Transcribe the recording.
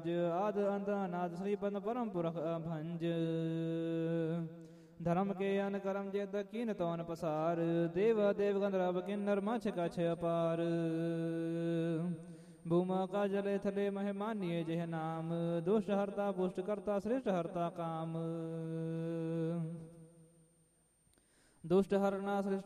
ਪੰਜ ਆਦ ਅੰਤ ਅਨਾਦ ਸ੍ਰੀ ਪਨ ਪਰਮ ਪੁਰਖ ਅਭੰਜ ਧਰਮ ਕੇ ਅਨ ਕਰਮ ਜੇਤ ਕੀਨ ਤੌਨ ਪਸਾਰ ਦੇਵ ਦੇਵ ਗੰਧਰਵ ਕਿੰਨਰ ਮਛ ਕਛ ਅਪਾਰ ਭੂਮਾ ਕਾ ਜਲੇ ਥਲੇ ਮਹਿਮਾਨੀਏ ਜਿਹ ਨਾਮ ਦੁਸ਼ਟ ਹਰਤਾ ਪੁਸ਼ਟ ਕਰਤਾ ਸ੍ਰਿਸ਼ਟ ਹਰਤਾ ਕਾਮ ਦੁਸ਼ਟ ਹਰਨਾ ਸ੍ਰਿਸ਼ਟ